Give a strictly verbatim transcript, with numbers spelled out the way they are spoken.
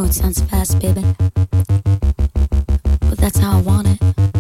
it sounds fast, baby, but that's how I want it.